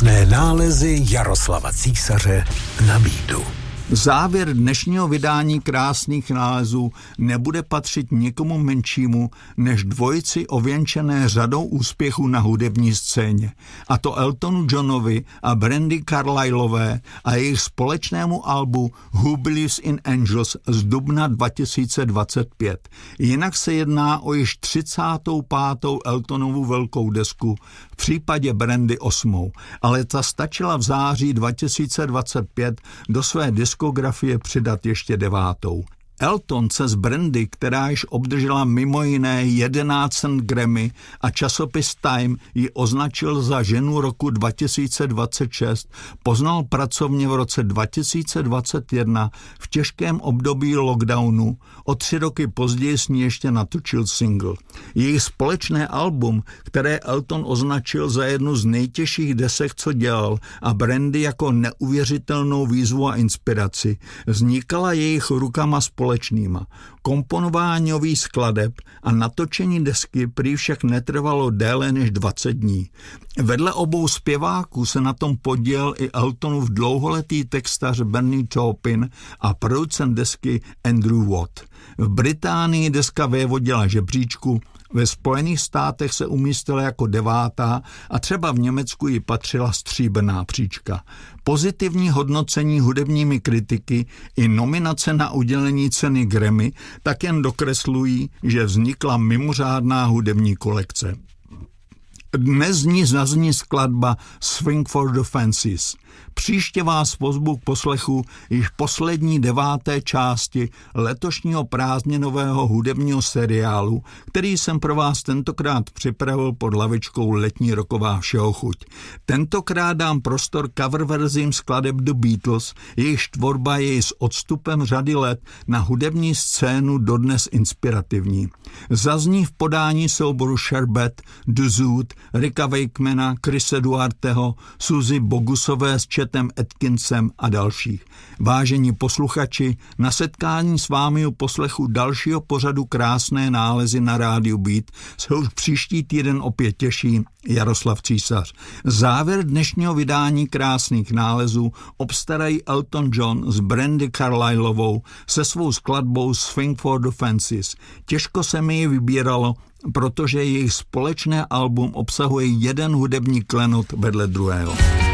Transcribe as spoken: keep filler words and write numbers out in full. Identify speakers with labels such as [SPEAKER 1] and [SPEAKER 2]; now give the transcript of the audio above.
[SPEAKER 1] Krásné nálezy Jaroslava Císaře na beatu.
[SPEAKER 2] Závěr dnešního vydání Krásných nálezů nebude patřit nikomu menšímu než dvojici ověnčené řadou úspěchů na hudební scéně, a to Eltonu Johnovi a Brandy Carlisleové a jejich společnému albu Who Believes in Angels z dubna dva tisíce dvacet pět. Jinak se jedná o již třicátou pátou Eltonovu velkou desku, v případě Brandy osmou, ale ta stačila v září dva tisíce dvacet pět do své diskografie přidat ještě devátou. Elton se z Brandy, která již obdržela mimo jiné jedenáct Grammy a časopis Time ji označil za ženu roku dva tisíce dvacet šest, poznal pracovně v roce dva tisíce dvacet jedna v těžkém období lockdownu, o tři roky později s ní ještě natočil single. Jejich společné album, které Elton označil za jednu z nejtěžších desek, co dělal, a Brandy jako neuvěřitelnou výzvu a inspiraci, vznikala jejich rukama společnýma. Komponování nových skladeb a natočení desky prý však netrvalo déle než dvacet dní. Vedle obou zpěváků se na tom podílel i Eltonův dlouholetý textař Bernie Taupin a producent desky Andrew Watt. V Británii deska vévodila žebříčku, ve Spojených státech se umístila jako devátá a třeba v Německu jí patřila stříbrná příčka. Pozitivní hodnocení hudebními kritiky i nominace na udělení ceny Grammy tak jen dokreslují, že vznikla mimořádná hudební kolekce. Dnes z ní zazní skladba Swing for the Fences. Příště vás pozvu k poslechu již poslední deváté části letošního prázdninového hudebního seriálu, který jsem pro vás tentokrát připravil pod lavičkou Letní roková všeochuť. Tentokrát dám prostor cover verzím skladeb The Beatles, jejichž tvorba je s odstupem řady let na hudební scénu dodnes inspirativní. Zazní v podání souboru Sherbet, The Zoot, Ricka Wakemana, Chrise Duarteho, Suzy Bogusové s Chetem Atkinsem a dalších. Vážení posluchači, na setkání s vámi u poslechu dalšího pořadu Krásné nálezy na rádiu Beat se už příští týden opět těší Jaroslav Císař. Závěr dnešního vydání Krásných nálezů obstarají Elton John s Brandy Carlisleovou se svou skladbou Swing for the Fences. Těžko se mi ji vybíralo, protože jejich společné album obsahuje jeden hudební klenot vedle druhého.